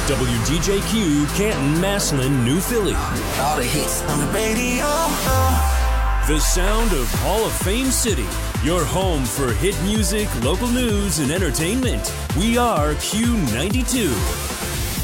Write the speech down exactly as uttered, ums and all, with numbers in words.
W G J Q, Canton, Massillon, New Philly. All the hits on the radio. The sound of Hall of Fame City. Your home for hit music, local news, and entertainment. We are Q ninety-two.